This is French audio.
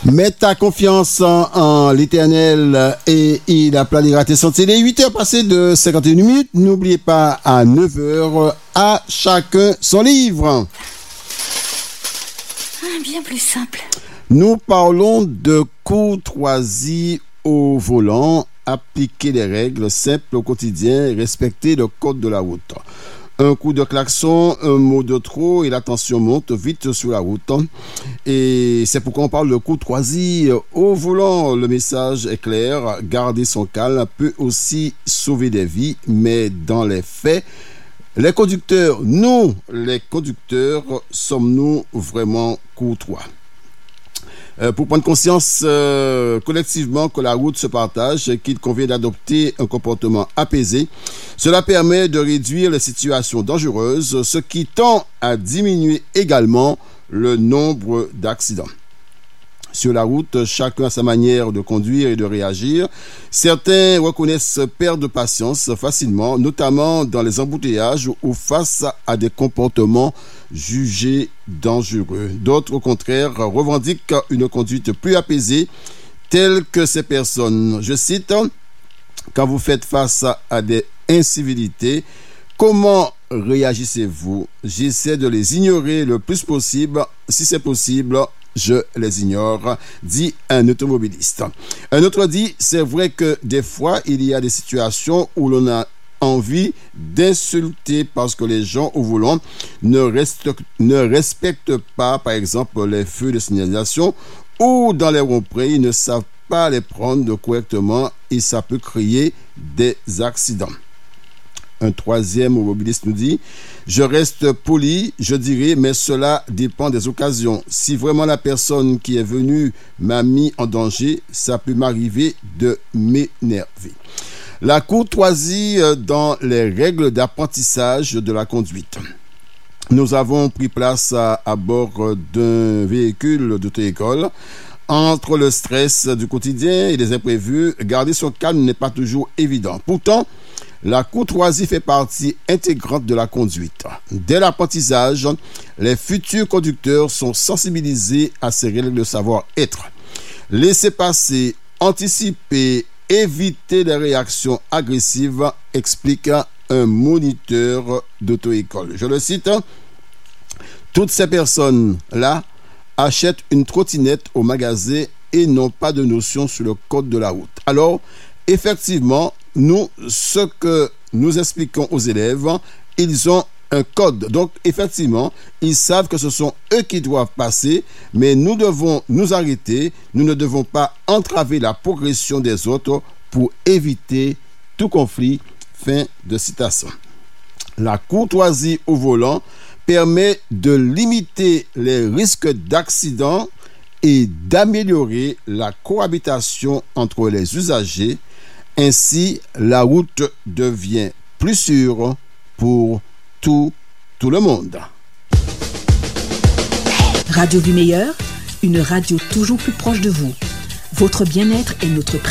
Mets ta confiance en l'Éternel et il aplanira tes sentiers. Les 8h passées de 51 minutes. N'oubliez pas, à 9h, à chacun son livre. Bien plus simple. Nous parlons de courtoisie au volant, appliquer les règles simples au quotidien et respecter le code de la route. Un coup de klaxon, un mot de trop et la tension monte vite sur la route. Et c'est pourquoi on parle de courtoisie au volant. Le message est clair, garder son calme peut aussi sauver des vies, mais dans les faits, les conducteurs, sommes-nous vraiment courtois? Pour prendre conscience collectivement que la route se partage et qu'il convient d'adopter un comportement apaisé, cela permet de réduire les situations dangereuses, ce qui tend à diminuer également le nombre d'accidents. Sur la route, chacun a sa manière de conduire et de réagir. Certains reconnaissent perdre patience facilement, notamment dans les embouteillages ou face à des comportements jugés dangereux. D'autres, au contraire, revendiquent une conduite plus apaisée, telle que ces personnes. Je cite, « Quand vous faites face à des incivilités, comment réagissez-vous? J'essaie de les ignorer le plus possible. Si c'est possible, je les ignore », dit un automobiliste. Un autre dit, c'est vrai que des fois, il y a des situations où l'on a envie d'insulter parce que les gens au volant ne respectent pas, par exemple, les feux de signalisation ou dans les ronds-points, ils ne savent pas les prendre correctement et ça peut créer des accidents. Un troisième automobiliste nous dit, je reste poli, je dirais, mais cela dépend des occasions. Si vraiment la personne qui est venue m'a mis en danger, ça peut m'arriver de m'énerver. La courtoisie dans les règles d'apprentissage de la conduite. Nous avons pris place à bord d'un véhicule d'auto-école. Entre le stress du quotidien et les imprévus, garder son calme n'est pas toujours évident. Pourtant, la courtoisie fait partie intégrante de la conduite. Dès l'apprentissage, les futurs conducteurs sont sensibilisés à ces règles de savoir-être. Laisser passer, anticiper, éviter les réactions agressives, explique un moniteur d'auto-école. Je le cite, « Toutes ces personnes-là achètent une trottinette au magasin et n'ont pas de notion sur le code de la route. » Alors, effectivement, ce que nous expliquons aux élèves, ils ont un code. Donc, effectivement, ils savent que ce sont eux qui doivent passer, mais nous devons nous arrêter. Nous ne devons pas entraver la progression des autres pour éviter tout conflit. Fin de citation. La courtoisie au volant permet de limiter les risques d'accident et d'améliorer la cohabitation entre les usagers. Ainsi, la route devient plus sûre pour tout le monde. Radio du Meilleur, une radio toujours plus proche de vous. Votre bien-être est notre